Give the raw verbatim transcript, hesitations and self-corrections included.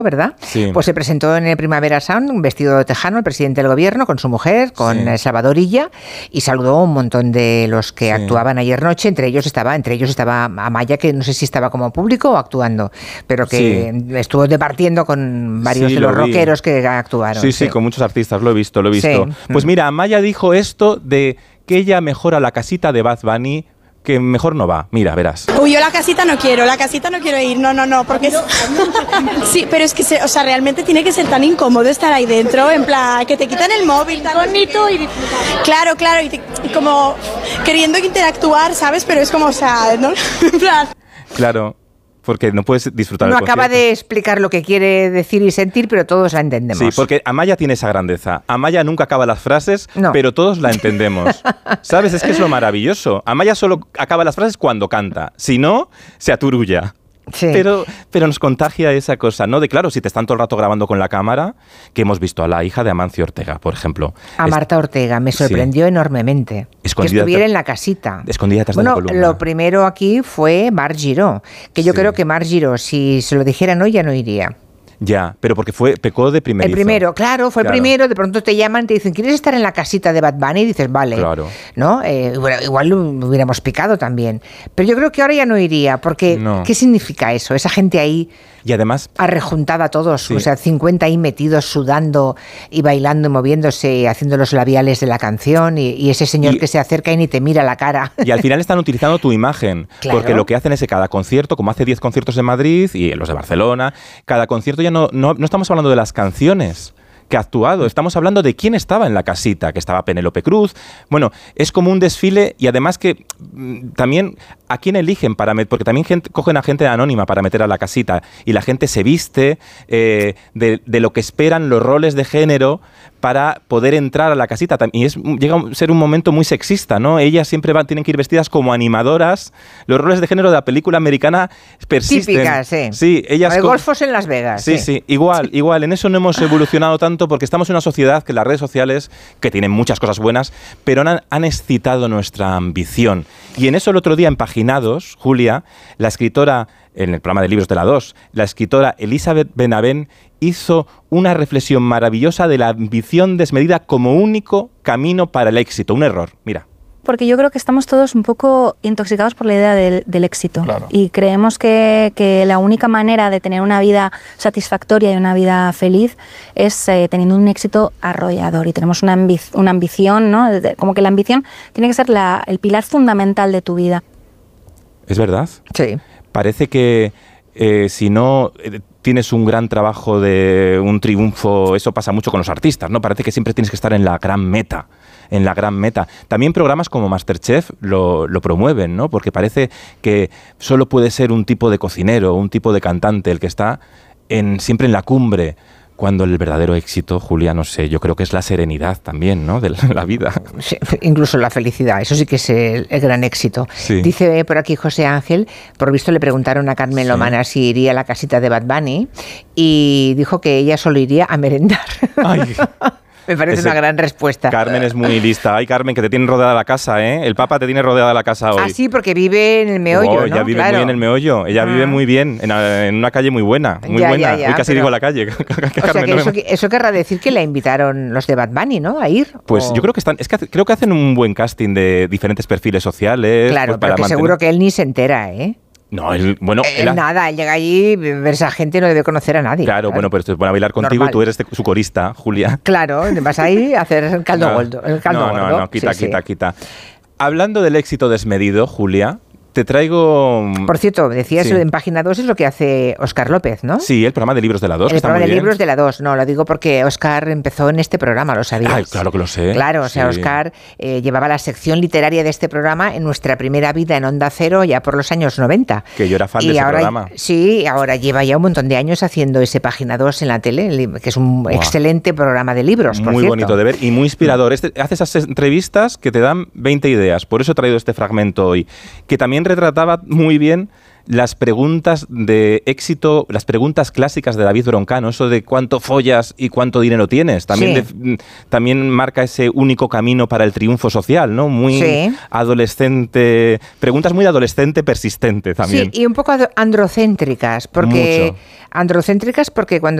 ¿verdad? Sí. Pues se presentó en el Primavera Sound, un vestido de tejano, el presidente del gobierno, con su mujer, con sí. Salvador Illa, y saludó a un montón de los que sí. actuaban ayer noche. Entre ellos estaba, entre ellos estaba Amaya, que no sé si estaba como público o actuando, pero que sí. estuvo departiendo con varios sí, de los lo rockeros que actuaron. Sí, sí, sí, con muchos artistas, lo he visto, lo he visto. Sí. Pues mira, Amaya dijo esto de que ella mejora la casita de Bad Bunny, que mejor no va. Mira, verás. Uy, yo la casita no quiero, la casita no quiero ir, no, no, no, porque es... Sí, pero es que, se, o sea, realmente tiene que ser tan incómodo estar ahí dentro, en plan, que te quitan el móvil, tan bonito y... Claro, claro, y, te, y como queriendo interactuar, ¿sabes? Pero es como, o sea, ¿no? En plan... Claro. Porque no puedes disfrutar no del concierto. No acaba de explicar lo que quiere decir y sentir, pero todos la entendemos. Sí, porque Amaya tiene esa grandeza. Amaya nunca acaba las frases, no. pero todos la entendemos. ¿Sabes? Es que es lo maravilloso. Amaya solo acaba las frases cuando canta. Si no, se aturulla. Sí. Pero, pero nos contagia esa cosa, ¿no? De claro, si te están todo el rato grabando con la cámara, que hemos visto a la hija de Amancio Ortega, por ejemplo. A Marta Ortega, me sorprendió sí. enormemente. Escondida que estuviera en la casita. Escondida tras bueno, de la columna. Lo primero aquí fue Marc Giró, que yo sí. creo que Marc Giró, si se lo dijeran hoy, ya no iría. Ya, pero porque fue pecó de primerizo. El primero, claro, fue claro. el primero, de pronto te llaman y te dicen, ¿quieres estar en la casita de Bad Bunny? Y dices, vale, claro. ¿no? Eh, bueno, igual lo hubiéramos picado también. Pero yo creo que ahora ya no iría, porque no. ¿qué significa eso? Esa gente ahí... Y además... arrejuntada a todos, sí. o sea, cincuenta ahí metidos, sudando y bailando y moviéndose, haciendo los labiales de la canción y, y ese señor y, que se acerca y ni te mira la cara. Y al final están utilizando tu imagen, claro. porque lo que hacen es que cada concierto, como hace diez conciertos en Madrid y los de Barcelona, cada concierto ya no, no, no estamos hablando de las canciones que ha actuado, estamos hablando de quién estaba en la casita, que estaba Penélope Cruz. Bueno, es como un desfile y además que mm, también a quién eligen para meter, porque también gente, cogen a gente anónima para meter a la casita y la gente se viste eh, de, de lo que esperan los roles de género para poder entrar a la casita. Y es, llega a ser un momento muy sexista, ¿no? Ellas siempre van, tienen que ir vestidas como animadoras. Los roles de género de la película americana persisten. Típicas, sí. Sí, ellas... Hay golfos en Las Vegas. Sí, sí, sí, igual, sí. igual. En eso no hemos evolucionado tanto porque estamos en una sociedad que las redes sociales, que tienen muchas cosas buenas, pero han, han excitado nuestra ambición. Y en eso el otro día, en Paginados, Julia, la escritora, en el programa de libros de la dos, la escritora Elizabeth Benavent hizo una reflexión maravillosa de la ambición desmedida como único camino para el éxito. Un error, mira. Porque yo creo que estamos todos un poco intoxicados por la idea del, del éxito. Claro. Y creemos que, que la única manera de tener una vida satisfactoria y una vida feliz es eh, teniendo un éxito arrollador. Y tenemos una, ambi- una ambición, ¿no? Como que la ambición tiene que ser la, el pilar fundamental de tu vida. ¿Es verdad? Sí. Parece que eh, si no... Eh, tienes un gran trabajo de un triunfo, eso pasa mucho con los artistas, ¿no? Parece que siempre tienes que estar en la gran meta, en la gran meta. También programas como MasterChef lo, lo promueven, ¿no? Porque parece que solo puede ser un tipo de cocinero, un tipo de cantante el que está en, siempre en la cumbre, cuando el verdadero éxito, Julia, no sé, yo creo que es la serenidad también, ¿no? De la vida. Sí, incluso la felicidad, eso sí que es el, el gran éxito. Sí. Dice por aquí José Ángel, por visto le preguntaron a Carmen Sí. Lomana si iría a la casita de Bad Bunny y dijo que ella solo iría a merendar. Ay. Me parece Ese, una gran respuesta. Carmen es muy lista. Ay, Carmen, que te tienen rodeada la casa, ¿eh? El Papa te tiene rodeada la casa hoy. Ah, sí, porque vive en el meollo, oh, ¿no? Ella vive claro. muy en el meollo. Ella ah. vive muy bien, en, en una calle muy buena. Muy ya, buena. Ya, ya, Hoy casi pero... digo la calle. O sea, que eso, eso querrá decir que la invitaron los de Bad Bunny, ¿no? A ir. Pues o... yo creo que están, es que creo que hacen un buen casting de diferentes perfiles sociales. Claro, pues, pero para que mantener... seguro que él ni se entera, ¿eh? No, él, bueno... Eh, él ha... Nada, él llega allí, ver esa gente no debe conocer a nadie. Claro, claro. Bueno, pero esto es bueno bailar contigo. Normal. Tú eres su corista, Julia. Claro, vas ahí a hacer el caldo no, gordo. El caldo no, gordo. no, no, quita, sí, quita, sí. quita. Hablando del éxito desmedido, Julia, te traigo... Por cierto, decías sí. en Página dos es lo que hace Óscar López, ¿no? Sí, el programa de libros de la dos. El está programa muy de bien. libros de la dos, no, lo digo porque Óscar empezó en este programa, ¿lo sabías? Ay, claro que lo sé. Claro, o sea, sí. Óscar eh, llevaba la sección literaria de este programa en nuestra primera vida en Onda Cero ya por los años noventa. Que yo era fan y de ese ahora, programa. Sí, ahora lleva ya un montón de años haciendo ese Página dos en la tele, que es un wow. excelente programa de libros, por Muy cierto. bonito de ver y muy inspirador. Este, hace esas entrevistas que te dan veinte ideas, por eso he traído este fragmento hoy, que también también retrataba muy bien las preguntas de éxito, las preguntas clásicas de David Broncano, eso de cuánto follas y cuánto dinero tienes, también, sí. de, también marca ese único camino para el triunfo social, ¿no? Muy sí. adolescente, preguntas muy de adolescente persistente también. Sí, y un poco androcéntricas, porque Mucho. androcéntricas porque cuando